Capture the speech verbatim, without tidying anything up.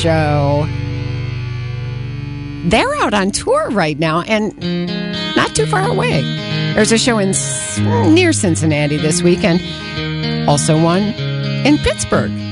show. They're out on tour right now and not too far away. There's a show in near Cincinnati this weekend. Also one in Pittsburgh.